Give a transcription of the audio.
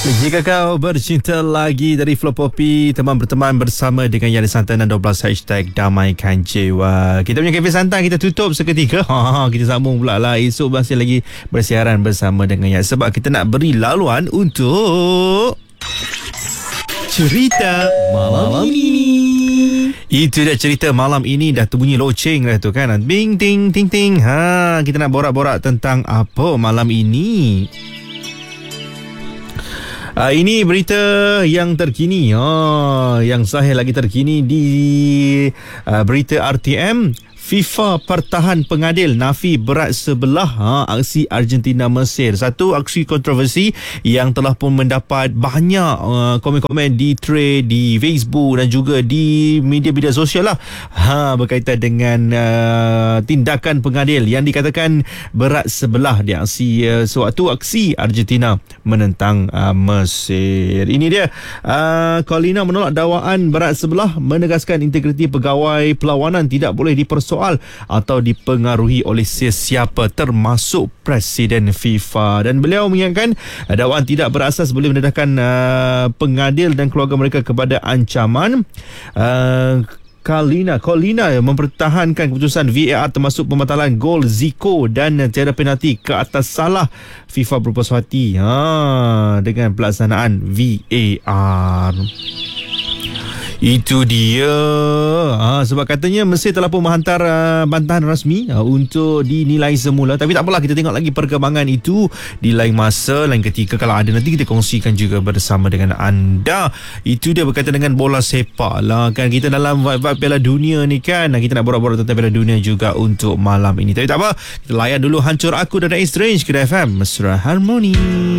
Jika kau bercinta lagi dari Flo Popi, teman berteman bersama dengan Yana Santana 12 hashtag damaikan jiwa. Kita punya kafe santai kita tutup seketika. Kita sambung pula lah. Esok masih lagi bersiaran bersama dengan Yana, sebab kita nak beri laluan untuk cerita malam ini. Itu dah cerita malam ini. Dah terbunyi loceng dah tu kan. Bing ting ting ting. Kita nak borak-borak tentang apa malam ini. Ini berita yang terkini, yang sahih lagi terkini di berita RTM. FIFA pertahan pengadil nafi berat sebelah aksi Argentina Mesir. Satu aksi kontroversi yang telah pun mendapat banyak komen-komen di thread, di Facebook dan juga di media-media sosial lah, berkaitan dengan tindakan pengadil yang dikatakan berat sebelah di aksi sewaktu aksi Argentina menentang Mesir. Ini dia, Colina menolak dakwaan berat sebelah, menegaskan integriti pegawai perlawanan tidak boleh dipersoal atau dipengaruhi oleh sesiapa termasuk Presiden FIFA. Dan beliau mengingatkan dakwaan tidak berasas boleh mendedahkan pengadil dan keluarga mereka kepada ancaman. Colina mempertahankan keputusan VAR termasuk pembatalan gol Zico dan tiada penalti ke atas salah FIFA berpuas hati dengan pelaksanaan VAR. Itu dia. Sebab katanya Mesir telah pun menghantar bantahan rasmi untuk dinilai semula. Tapi tak apalah, kita tengok lagi perkembangan itu di lain masa, lain ketika. Kalau ada nanti kita kongsikan juga bersama dengan anda. Itu dia berkaitan dengan bola sepak lah kan. Kita dalam vibe Piala Dunia ni kan. Kita nak borak-borak tentang Piala Dunia juga untuk malam ini. Tapi tak apa, kita layan dulu Hancur Aku dan Strange ke FM Mesra Harmoni.